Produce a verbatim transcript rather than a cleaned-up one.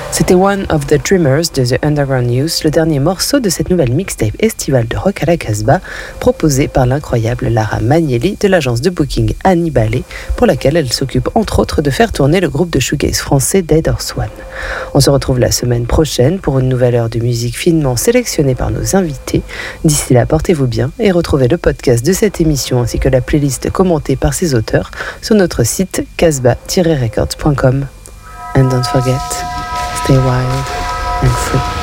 C'était One of the Dreamers de The Underground Youth, le dernier morceau de cette nouvelle mixtape estivale de rock à la Casbah, proposée par l'incroyable Lara Magnelli de l'agence de booking Annie Ballet, pour laquelle elle s'occupe entre autres de faire tourner le groupe de shoegaze français Dead Horse One. On se retrouve la semaine prochaine pour une nouvelle heure de musique finement sélectionnée par nos invités. D'ici là, portez-vous bien et retrouvez le podcast de cette émission ainsi que la playlist commentée par ses auteurs sur notre site casbah tiret records point com. And don't forget, stay wild and free.